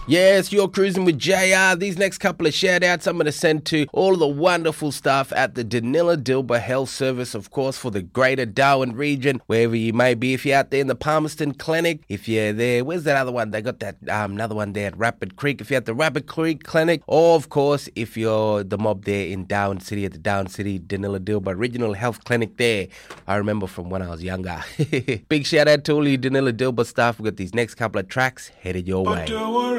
Yes, you're cruising with JR. These next couple of shout-outs I'm going to send to all the wonderful staff at the Danila Dilba Health Service, of course, for the greater Darwin region, wherever you may be. If you're out there in the Palmerston Clinic, if you're there, where's that other one? They got that another one there at Rapid Creek. If you're at the Rapid Creek Clinic, or, of course, if you're the mob there in Darwin City at the Darwin City Danila Dilba Regional Health Clinic there. I remember from when I was younger. Big shout-out to all you Danila Dilba staff. We've got these next couple of tracks headed your way.